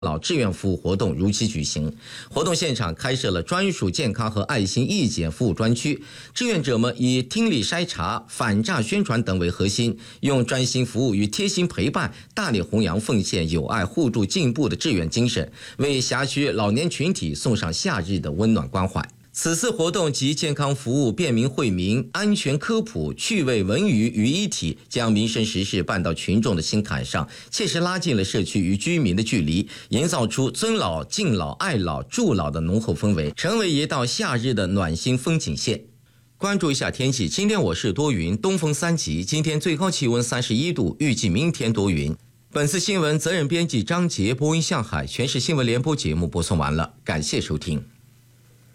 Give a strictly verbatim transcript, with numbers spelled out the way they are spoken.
老志愿服务活动如期举行。活动现场开设了专属健康和爱心义检服务专区，志愿者们以听力筛查、反诈宣传等为核心，用专心服务与贴心陪伴，大力弘扬奉献、友爱、互助、进步的志愿精神，为辖区老年群体送上夏日的温暖关怀。此次活动集健康服务、便民惠民、安全科普、趣味文娱于一体，将民生时事办到群众的心坎上，切实拉近了社区与居民的距离，营造出尊老、敬老、爱老、助老的浓厚氛围，成为一道夏日的暖心风景线。关注一下天气，今天我市多云，东风三级，今天最高气温三十一度，预计明天多云。本次新闻责任编辑张杰，播音向海，全市新闻联播节目播送完了，感谢收听。